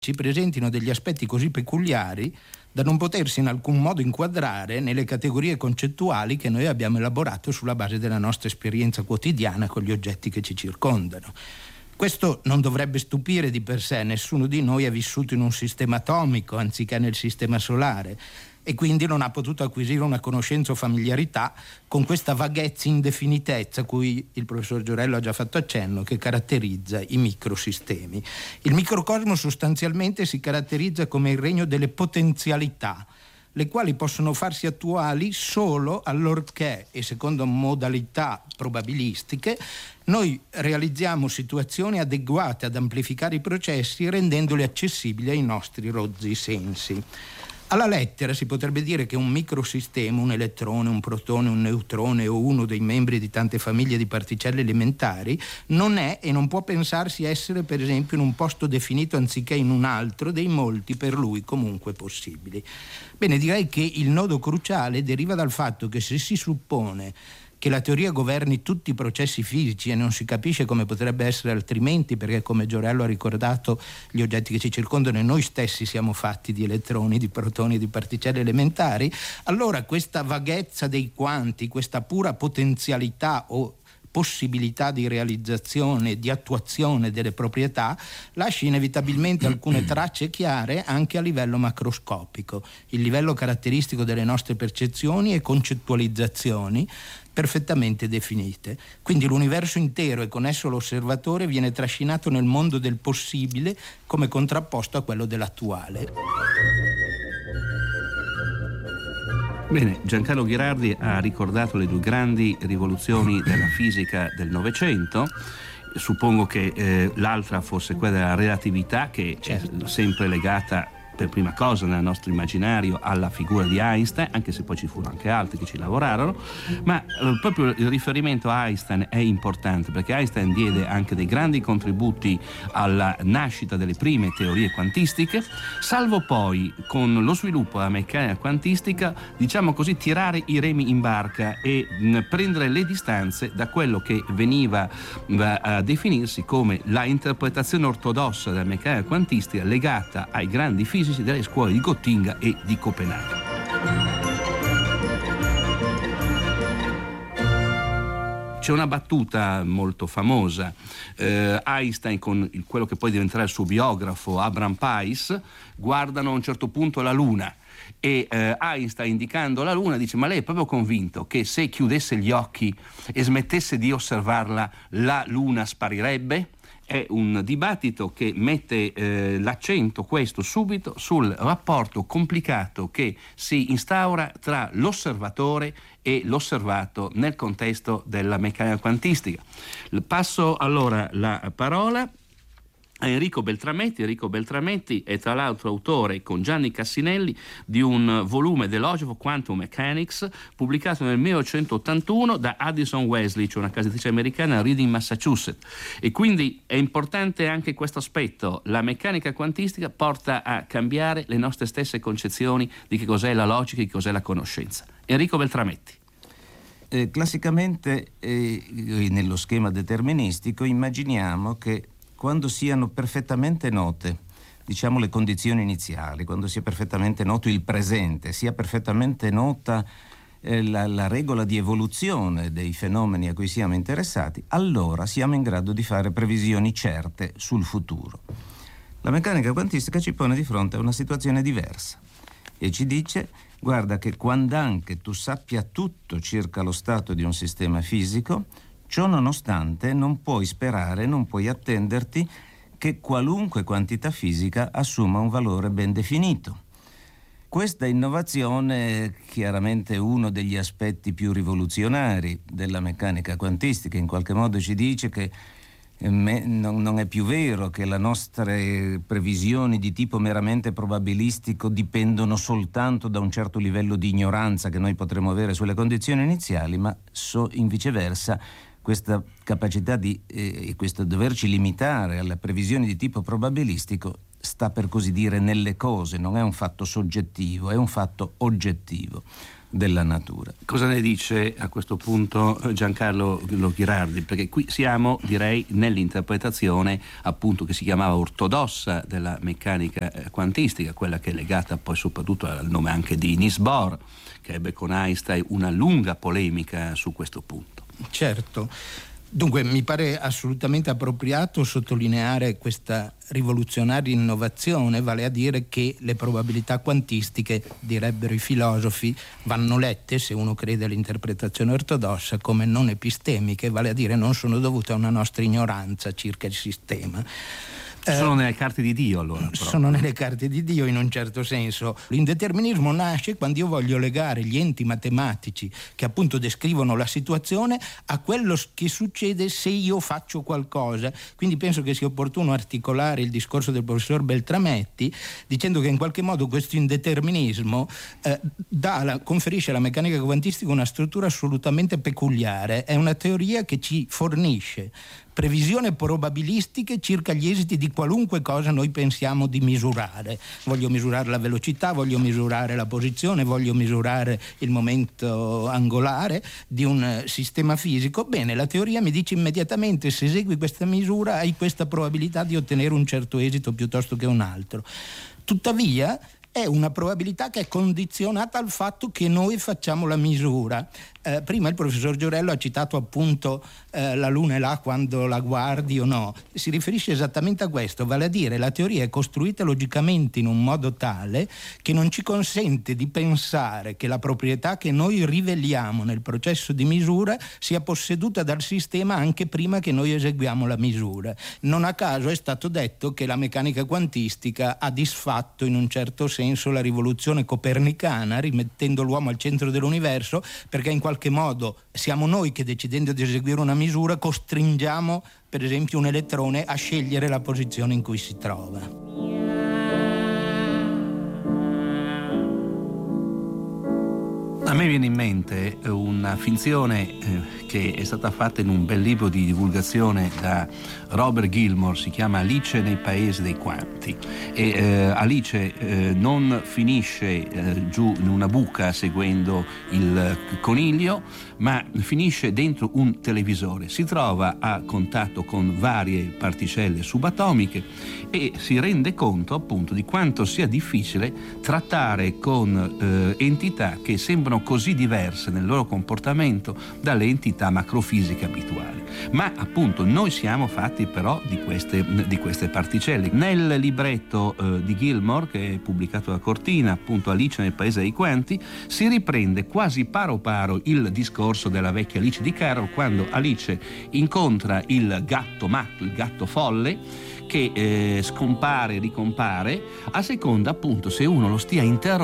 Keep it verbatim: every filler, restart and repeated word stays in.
ci presentino degli aspetti così peculiari da non potersi in alcun modo inquadrare nelle categorie concettuali che noi abbiamo elaborato sulla base della nostra esperienza quotidiana con gli oggetti che ci circondano. Questo non dovrebbe stupire di per sé, nessuno di noi ha vissuto in un sistema atomico anziché nel sistema solare e quindi non ha potuto acquisire una conoscenza o familiarità con questa vaghezza, indefinitezza a cui il professor Giorello ha già fatto accenno, che caratterizza i microsistemi. Il microcosmo sostanzialmente si caratterizza come il regno delle potenzialità, le quali possono farsi attuali solo allorché, e secondo modalità probabilistiche, noi realizziamo situazioni adeguate ad amplificare i processi rendendoli accessibili ai nostri rozzi sensi. Alla lettera si potrebbe dire che un microsistema, un elettrone, un protone, un neutrone o uno dei membri di tante famiglie di particelle elementari non è e non può pensarsi essere per esempio in un posto definito anziché in un altro dei molti per lui comunque possibili. Bene, direi che il nodo cruciale deriva dal fatto che se si suppone che la teoria governi tutti i processi fisici e non si capisce come potrebbe essere altrimenti, perché come Giorello ha ricordato gli oggetti che ci circondano e noi stessi siamo fatti di elettroni, di protoni e di particelle elementari, allora questa vaghezza dei quanti, questa pura potenzialità o possibilità di realizzazione, di attuazione delle proprietà, lascia inevitabilmente alcune tracce chiare anche a livello macroscopico, il livello caratteristico delle nostre percezioni e concettualizzazioni perfettamente definite. Quindi l'universo intero e con esso l'osservatore viene trascinato nel mondo del possibile come contrapposto a quello dell'attuale. Bene, Giancarlo Ghirardi ha ricordato le due grandi rivoluzioni della fisica del Novecento. Suppongo che eh, l'altra fosse quella della relatività, che certo. È sempre legata per prima cosa nel nostro immaginario alla figura di Einstein, anche se poi ci furono anche altri che ci lavorarono, ma eh, proprio il riferimento a Einstein è importante perché Einstein diede anche dei grandi contributi alla nascita delle prime teorie quantistiche, salvo poi con lo sviluppo della meccanica quantistica, diciamo così, tirare i remi in barca e mh, prendere le distanze da quello che veniva mh, a definirsi come la interpretazione ortodossa della meccanica quantistica legata ai grandi fisici delle scuole di Gottinga e di Copenaghen. C'è una battuta molto famosa. Eh, Einstein con il, quello che poi diventerà il suo biografo Abraham Pais guardano a un certo punto la Luna e eh, Einstein, indicando la Luna, dice: ma lei è proprio convinto che se chiudesse gli occhi e smettesse di osservarla la Luna sparirebbe? È un dibattito che mette eh, l'accento, questo subito, sul rapporto complicato che si instaura tra l'osservatore e l'osservato nel contesto della meccanica quantistica. Passo allora la parola a Enrico Beltrametti. Enrico Beltrametti è tra l'altro autore con Gianni Cassinelli di un volume dell'Ogive of Quantum Mechanics pubblicato nel millenovecentottantuno da Addison Wesley, cioè una casa editrice americana a Reading, Massachusetts. E quindi è importante anche questo aspetto: la meccanica quantistica porta a cambiare le nostre stesse concezioni di che cos'è la logica e che cos'è la conoscenza. Enrico Beltrametti. Eh, classicamente eh, nello schema deterministico immaginiamo che quando siano perfettamente note, diciamo, le condizioni iniziali, quando sia perfettamente noto il presente, sia perfettamente nota eh, la, la regola di evoluzione dei fenomeni a cui siamo interessati, allora siamo in grado di fare previsioni certe sul futuro. La meccanica quantistica ci pone di fronte a una situazione diversa e ci dice: guarda che quand'anche tu sappia tutto circa lo stato di un sistema fisico, ciò nonostante non puoi sperare, non puoi attenderti che qualunque quantità fisica assuma un valore ben definito. Questa innovazione è chiaramente uno degli aspetti più rivoluzionari della meccanica quantistica. In qualche modo ci dice che non è più vero che le nostre previsioni di tipo meramente probabilistico dipendono soltanto da un certo livello di ignoranza che noi potremmo avere sulle condizioni iniziali, ma so, in viceversa questa capacità di eh, questo doverci limitare alle previsioni di tipo probabilistico sta per così dire nelle cose, non è un fatto soggettivo, è un fatto oggettivo della natura. Cosa ne dice a questo punto Giancarlo Ghirardi? Perché qui siamo, direi, nell'interpretazione appunto che si chiamava ortodossa della meccanica quantistica, quella che è legata poi soprattutto al nome anche di Niels Bohr, che ebbe con Einstein una lunga polemica su questo punto. Certo. Dunque mi pare assolutamente appropriato sottolineare questa rivoluzionaria innovazione, vale a dire che le probabilità quantistiche, direbbero i filosofi, vanno lette, se uno crede all'interpretazione ortodossa, come non epistemiche, vale a dire non sono dovute a una nostra ignoranza circa il sistema. Sono nelle carte di Dio allora? Però. Sono nelle carte di Dio in un certo senso. L'indeterminismo nasce quando io voglio legare gli enti matematici che appunto descrivono la situazione a quello che succede se io faccio qualcosa. Quindi penso che sia opportuno articolare il discorso del professor Beltrametti dicendo che in qualche modo questo indeterminismo eh, dà alla, conferisce alla meccanica quantistica una struttura assolutamente peculiare. È una teoria che ci fornisce previsioni probabilistiche circa gli esiti di qualunque cosa noi pensiamo di misurare. Voglio misurare la velocità, voglio misurare la posizione, voglio misurare il momento angolare di un sistema fisico. Bene, la teoria mi dice immediatamente: se esegui questa misura hai questa probabilità di ottenere un certo esito piuttosto che un altro. Tuttavia è una probabilità che è condizionata al fatto che noi facciamo la misura. Eh, prima il professor Giorello ha citato appunto eh, la luna è là quando la guardi o no. Si riferisce esattamente a questo, vale a dire la teoria è costruita logicamente in un modo tale che non ci consente di pensare che la proprietà che noi riveliamo nel processo di misura sia posseduta dal sistema anche prima che noi eseguiamo la misura. Non a caso è stato detto che la meccanica quantistica ha disfatto in un certo senso la rivoluzione copernicana, rimettendo l'uomo al centro dell'universo, perché in qualche modo siamo noi che, decidendo di eseguire una misura, costringiamo per esempio un elettrone a scegliere la posizione in cui si trova. A me viene in mente una finzione eh, che è stata fatta in un bel libro di divulgazione da Robert Gilmore, si chiama Alice nei paesi dei quanti, e eh, Alice eh, non finisce eh, giù in una buca seguendo il coniglio, ma finisce dentro un televisore, si trova a contatto con varie particelle subatomiche e si rende conto appunto di quanto sia difficile trattare con eh, entità che sembrano così diverse nel loro comportamento dalle entità macrofisiche abituali. Ma appunto noi siamo fatti però di queste, di queste particelle. Nel libretto eh, di Gilmore, che è pubblicato da Cortina, appunto Alice nel paese dei quanti, si riprende quasi paro paro il discorso della vecchia Alice di Carroll, quando Alice incontra il gatto matto, il gatto folle, che eh, scompare e ricompare a seconda appunto se uno lo stia interrogando